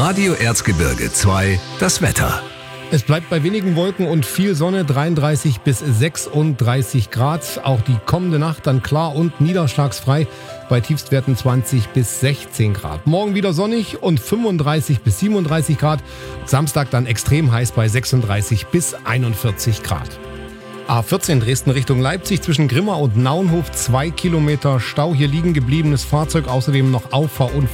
Radio Erzgebirge 2, das Wetter. Es bleibt bei wenigen Wolken und viel Sonne, 33 bis 36 Grad. Auch die kommende Nacht dann klar und niederschlagsfrei bei Tiefstwerten 20 bis 16 Grad. Morgen wieder sonnig und 35 bis 37 Grad. Samstag dann extrem heiß bei 36 bis 41 Grad. A14 Dresden Richtung Leipzig zwischen Grimma und Naunhof 2 Kilometer Stau. Hier liegen gebliebenes Fahrzeug, außerdem noch Auffahr- und